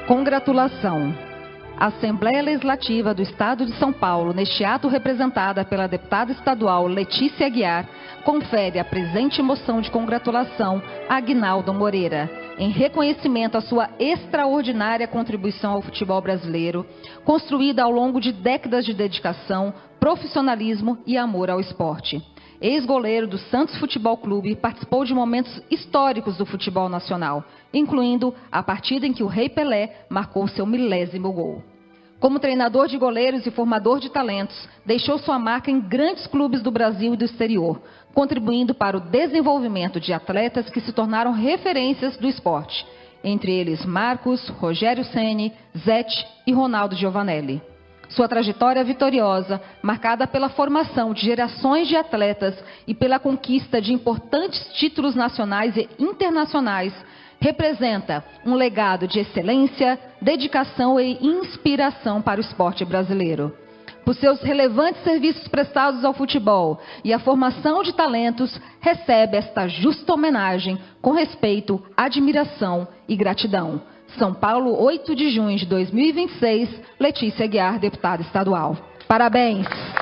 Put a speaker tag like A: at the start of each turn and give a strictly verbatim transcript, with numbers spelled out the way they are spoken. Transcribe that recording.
A: Congratulação. A Assembleia Legislativa do Estado de São Paulo, neste ato representada pela deputada estadual Letícia Aguiar, confere a presente moção de congratulação a Aguinaldo Moreira, em reconhecimento à sua extraordinária contribuição ao futebol brasileiro, construída ao longo de décadas de dedicação, profissionalismo e amor ao esporte. Ex-goleiro do Santos Futebol Clube, participou de momentos históricos do futebol nacional, incluindo a partida em que o Rei Pelé marcou seu milésimo gol. Como treinador de goleiros e formador de talentos, deixou sua marca em grandes clubes do Brasil e do exterior, contribuindo para o desenvolvimento de atletas que se tornaram referências do esporte, entre eles Marcos, Rogério Ceni, Zete e Ronaldo Giovanelli. Sua trajetória vitoriosa, marcada pela formação de gerações de atletas e pela conquista de importantes títulos nacionais e internacionais, representa um legado de excelência, dedicação e inspiração para o esporte brasileiro. Por seus relevantes serviços prestados ao futebol e à formação de talentos, recebe esta justa homenagem com respeito, admiração e gratidão. São Paulo, oito de junho de dois mil e vinte e seis, Letícia Aguiar, deputada estadual. Parabéns!